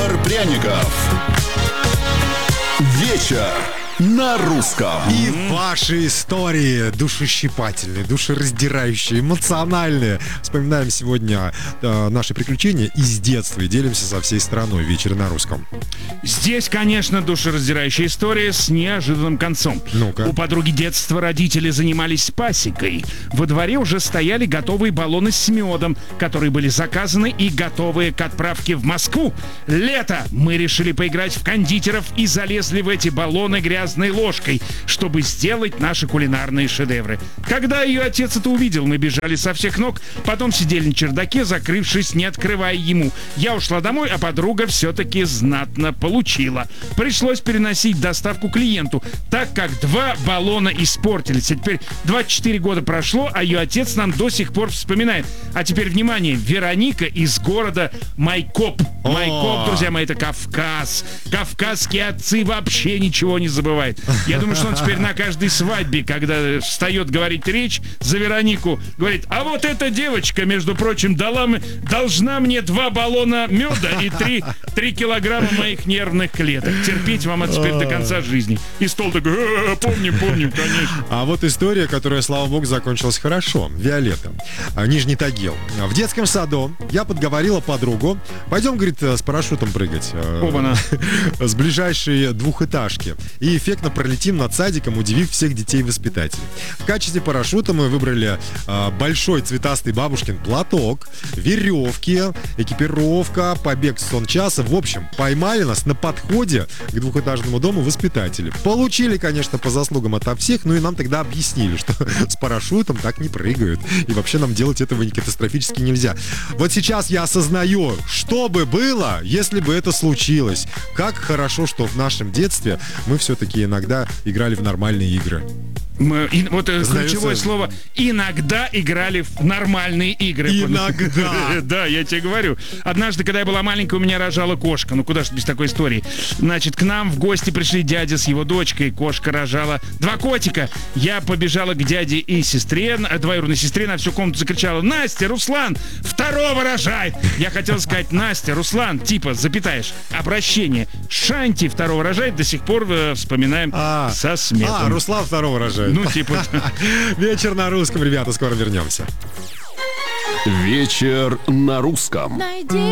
Владимир Пряников. Вечер на русском. И ваши истории душещипательные, душераздирающие, эмоциональные. Вспоминаем сегодня наши приключения из детства и делимся со всей страной. Вечер на русском. Здесь, конечно, душераздирающая история с неожиданным концом. Ну-ка. У подруги детства родители занимались пасекой. Во дворе уже стояли готовые баллоны с медом, которые были заказаны и готовые к отправке в Москву. Лето! Мы решили поиграть в кондитеров и залезли в эти баллоны грязной ложкой, чтобы сделать наши кулинарные шедевры. Когда ее отец это увидел, мы бежали со всех ног, потом сидели на чердаке, закрывшись, не открывая ему. Я ушла домой, а подруга все-таки знатно получила. Пришлось переносить доставку клиенту, так как 2 баллона испортились. А теперь 24 года прошло, а ее отец нам до сих пор вспоминает. А теперь, внимание, Вероника из города Майкоп. Майкоп, друзья мои, это Кавказ. Кавказские отцы вообще ничего не забывают. Я думаю, что он теперь на каждой свадьбе, когда встает говорить речь за Веронику, говорит: а вот эта девочка, между прочим, должна мне 2 баллона меда и 3 килограмма моих нервных клеток. Терпеть вам это теперь до конца жизни. И стол такой: помним, конечно. А вот история, которая, слава богу, закончилась хорошо. Виолетта, Нижний Тагил. В детском саду я подговорила подругу: пойдем, говорит, с парашютом прыгать. Оба-на. С ближайшей двухэтажки. И эффектно пролетим над садиком, удивив всех детей и воспитателей. В качестве парашюта мы выбрали большой цветастый бабушкин платок, веревки, экипировка, побег в сон часа. В общем, поймали нас на подходе к двухэтажному дому воспитатели. Получили, конечно, по заслугам ото всех, но и нам тогда объяснили, что с парашютом так не прыгают. И вообще нам делать этого катастрофически нельзя. Вот сейчас я осознаю, что бы было, если бы это случилось. Как хорошо, что в нашем детстве мы все-таки иногда играли в нормальные игры. Вот ключевое слово: иногда играли в нормальные игры. Иногда. Да, я тебе говорю. Однажды, когда я была маленькая, у меня рожала кошка. Ну куда же без такой истории? Значит, к нам в гости пришли дядя с его дочкой. Кошка рожала 2 котика. Я побежала к дяде и сестре, двоюродной сестре, на всю комнату закричала: Настя, Руслан, 2-го рожает. Я хотел сказать: Настя, Руслан, типа, запятаешь, обращение. Шанти 2-го рожает, до сих пор вспоминаем со смехом. Руслан 2-го рожает. Ну, типа. Вечер на русском, ребята, скоро вернемся. Вечер на русском. Найди